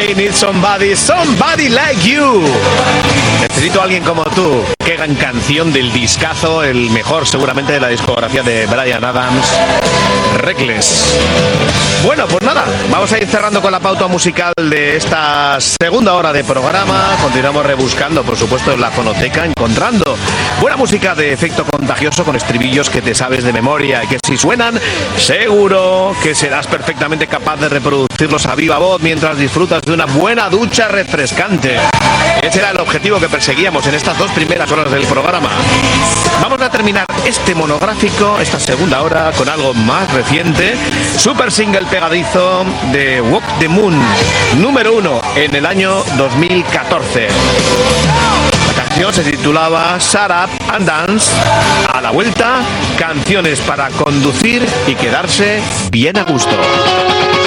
I need somebody like you. Necesito a alguien como tú. Qué gran canción del discazo, el mejor seguramente de la discografía de Bryan Adams, Reckless. Bueno, pues nada, vamos a ir cerrando con la pauta musical de esta segunda hora de programa. Continuamos rebuscando, por supuesto, en la fonoteca, encontrando buena música de efecto contagioso con estribillos que te sabes de memoria y que si suenan, seguro que serás perfectamente capaz de reproducirlos a viva voz mientras disfrutas de una buena ducha refrescante. Ese era el objetivo que perseguíamos en estas dos primeras horas del programa. Vamos a terminar este monográfico, esta segunda hora, con algo más reciente. Super single pegadizo de Walk the Moon, número 1 en el año 2014. La canción se titulaba Shut Up and Dance. A la vuelta, canciones para conducir y quedarse bien a gusto.